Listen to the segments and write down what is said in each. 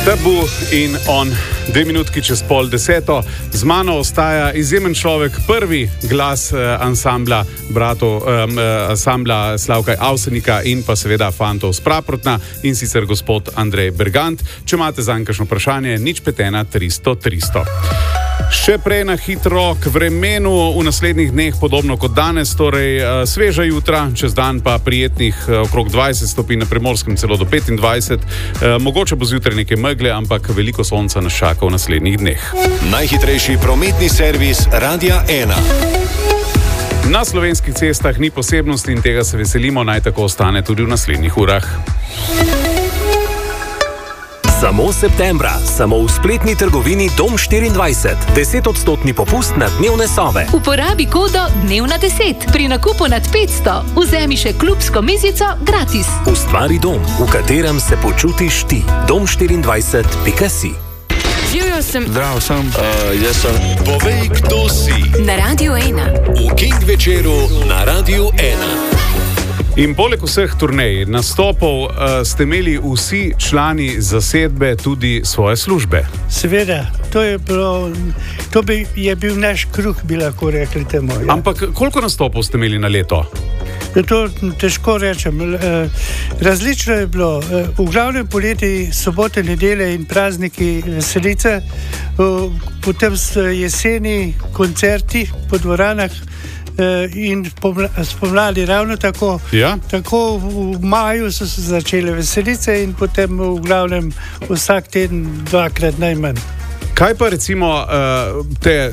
Tabu in on, 2 minutki čez 9:30. Z mano ostaja izjemen človek, prvi glas ansambla bratov, ansambla Slavka Avsenika in pa seveda fantov z Praprotna, in sicer gospod Andrej Bergant. Če imate zanj kakšno vprašanje, 051 300 300. Še prej na hitro k vremenu v naslednjih dneh, podobno kot danes, torej sveža jutra, čez dan pa prijetnih okrog 20 stopinj, na Primorskem celo do 25. Mogoče bo zjutraj nekaj megle, ampak veliko sonca nas čaka v naslednjih dneh. Najhitrejši prometni servis Radia 1. Na slovenskih cestah ni posebnosti in tega se veselimo, naj tako ostane tudi v naslednjih urah. Samo septembra, samo v spletni trgovini Dom 24. 10% popust na dnevne sobe. Uporabi kodo Dnevna 10. Pri nakupu nad 500 vzemi še klubsko mizico gratis. Ustvari dom, v katerem se počutiš ti. Dom24.si. Živjo sem. Zdravo sem. Jaz sem. Povej, kdo si. Na Radiu 1. V King večeru na Radiu 1. In poleg vseh turnej, nastopov, ste imeli vsi člani zasedbe tudi svoje službe. Seveda, to je bil naš kruh, bi lahko rekli temu. Ja. Ampak koliko nastopov ste imeli na leto? To težko rečem. Različno je bilo. V glavnem poleti, sobote, nedelje in prazniki, veselice, potem jeseni koncerti po dvoranah, in spomladi ravno tako. Ja? Tako v maju so se začele veselice in potem v glavnem vsak teden 2-krat najmanj. Kaj pa recimo te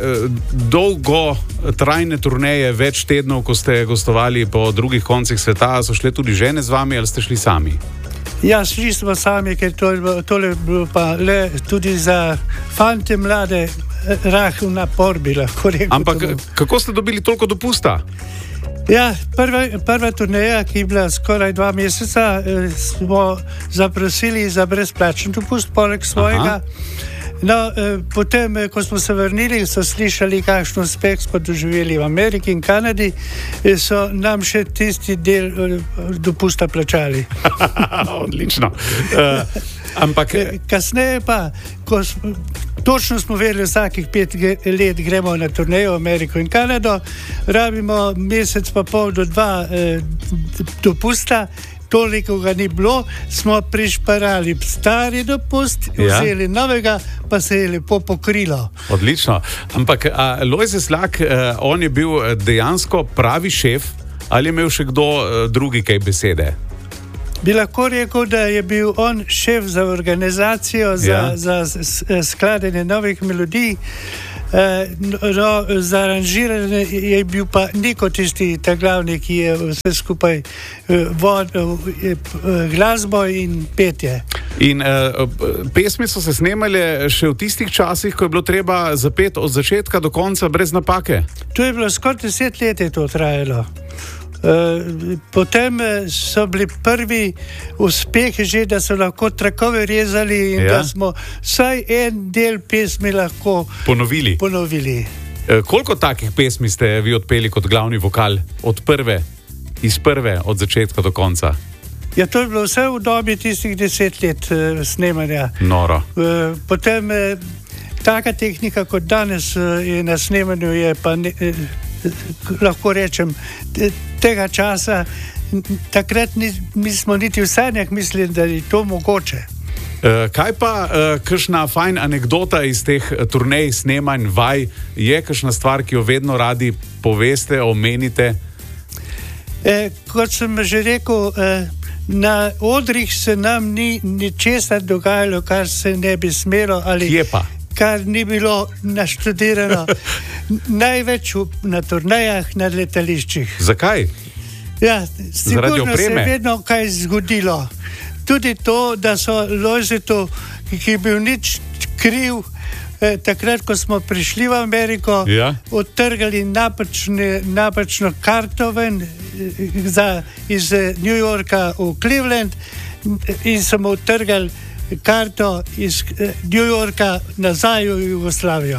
dolgotrajne turneje, več tednov, ko ste gostovali po drugih koncih sveta, so šle tudi žene z vami ali ste šli sami? Ja, šli smo sami, ker tole bilo pa le tudi za fante mlade rahel napor, bi lahko rekel. Ampak kako ste dobili toliko dopusta? Ja, prva turneja, ki je bila skoraj 2 meseca, smo zaprosili za brezplačen dopust poleg svojega. Aha. No, potem, ko smo se vrnili, so slišali, kakšno uspeh smo doživeli v Ameriki in Kanadi, so nam še tisti del dopusta plačali. Odlično. Ampak kasneje pa, točno smo vedeli, vsakih 5 let gremo na turnejo v Ameriko in Kanado, rabimo mesec pa pol do 2 dopusta. Toliko ga ni bilo, smo prišparali stari dopust, vzeli novega, pa se je lepo pokrilo. Odlično. Ampak Lojze Slak, on je bil dejansko pravi šef, ali je imel še kdo drugi kaj besede? Bi lahko rekel, da je bil on šef za organizacijo, za skladanje novih melodij. Za aranžiranje je bil pa Niko tisti ta glavni, ki je vse skupaj vodil glasbo in petje. In pesmi so se snemale še v tistih časih, ko je bilo treba zapeti od začetka do konca brez napake? To je bilo skoraj 10 let je to trajalo. Potem so bili prvi uspehi že, da so lahko trakove rezali in da smo vsaj en del pesmi lahko ponovili. Koliko takih pesmi ste vi odpeli kot glavni vokal od od začetka do konca? Ja, to je bilo vse v dobi tistih 10 let snemanja. Noro. Potem taka tehnika kot danes je na snemanju, je pa lahko rečem, tega časa takrat nismo niti v sanjah mislili, da je to mogoče. Kaj pa kakšna fajn anekdota iz teh turnej, snemanj, vaj, je kakšna stvar, ki jo vedno radi poveste, omenite? Kot sem že rekel, na odrih se nam ni ničesar dogajalo, kar se ne bi smelo ali kje pa? Kar ni bilo naštudirano. Največ na turnejah, na letališčih. Zakaj? Ja, sigurno se je vedno kaj zgodilo. Tudi to, da so Lojzetu, ki je bil nič kriv, takrat, ko smo prišli v Ameriko, odtrgali napačno karto ven iz New Yorka v Cleveland in smo odtrgali karto iz New Yorka nazaj v Jugoslavijo.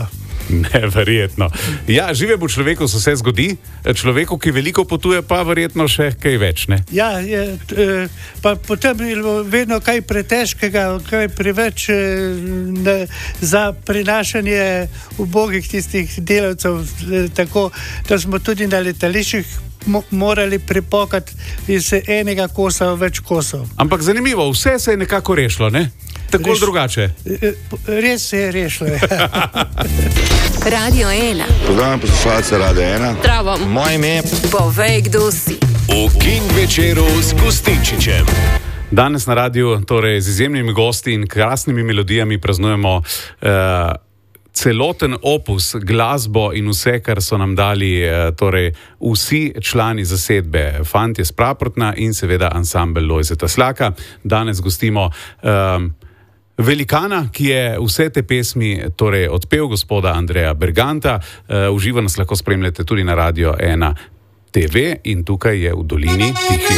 Neverjetno. Ja, živemu človeku se vse zgodi, človeku, ki veliko potuje, pa verjetno še kaj več, ne? Ja, pa potem je vedno kaj pretežkega, kaj preveč za prinašanje ubogih tistih delavcev, tako da smo tudi na letališčih morali pripokati iz enega kosa v več kosov. Ampak zanimivo, vse se je nekako rešilo, ne? Tako drugače. Res se je rešilo. Radio 1. Pozdravljam poslušalce Radio 1. Zdravo. Moje ime je... Povej, kdo si. V King večeru s Gustinčičem. Danes na radiju, torej z izjemnimi gosti in krasnimi melodijami praznujemo celoten opus, glasbo in vse, kar so nam dali torej vsi člani zasedbe, Fantje s Praprotna in seveda ansambel Lojzeta Slaka. Danes gostimo velikana, ki je vse te pesmi torej odpel, gospoda Andreja Berganta. V živo nas lahko spremljate tudi na Radio 1 TV in tukaj je v dolini tihi